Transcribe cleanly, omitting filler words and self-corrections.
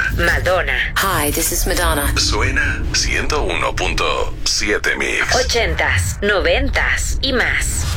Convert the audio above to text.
Madonna. Hi, this is Madonna. Suena 101.7 Mix. 80s, 90s y más.